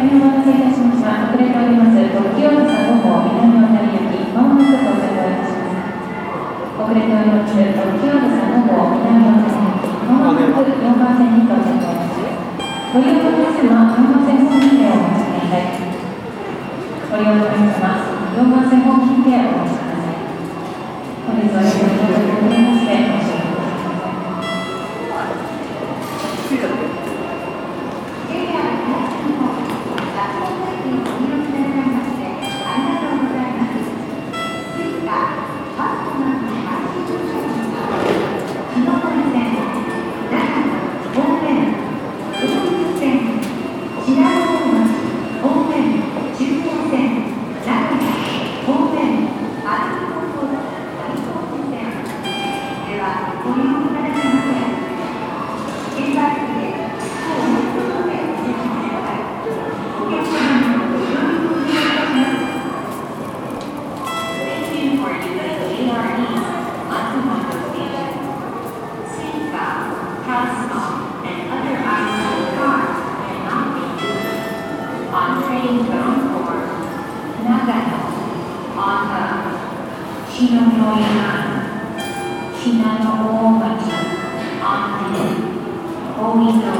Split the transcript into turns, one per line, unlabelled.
変お待たせいたしました。遅れております。特急あずさ5号南小谷駅、まもなく到着をいたします。遅れております。特急あずさ5号南小谷駅、まもなく4番線に到着をいたします。ご利用の皆様、4番線方面でお待ちください。ご利用の皆様、4番線方面でお待ちください。本日はご利用いただきまして申し訳ございません。Shinano Omachi on the Omido